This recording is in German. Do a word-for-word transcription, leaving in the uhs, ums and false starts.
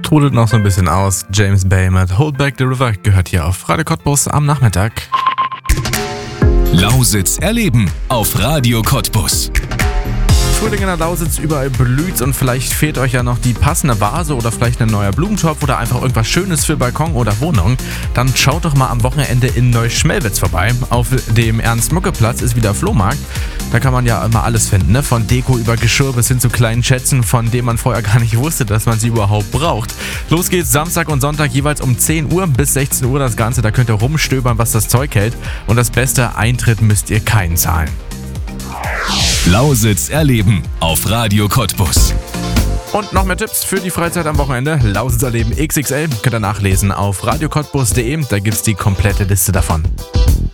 trudelt noch so ein bisschen aus. James Bay mit Hold Back the River gehört hier auf Radio Cottbus am Nachmittag. Lausitz erleben auf Radio Cottbus. Frühling in der Lausitz, überall blüht's und vielleicht fehlt euch ja noch die passende Vase oder vielleicht ein neuer Blumentopf oder einfach irgendwas Schönes für Balkon oder Wohnung. Dann schaut doch mal am Wochenende in Neuschmelwitz vorbei. Auf dem Ernst-Mucke-Platz ist wieder Flohmarkt. Da kann man ja immer alles finden, ne? Von Deko über Geschirr bis hin zu kleinen Schätzen, von denen man vorher gar nicht wusste, dass man sie überhaupt braucht. Los geht's Samstag und Sonntag jeweils um zehn Uhr bis sechzehn Uhr das Ganze. Da könnt ihr rumstöbern, was das Zeug hält. Und das Beste, Eintritt müsst ihr keinen zahlen. Lausitz erleben auf Radio Cottbus. Und noch mehr Tipps für die Freizeit am Wochenende. Lausitz erleben X X L könnt ihr nachlesen auf radio cottbus punkt de. Da gibt's die komplette Liste davon.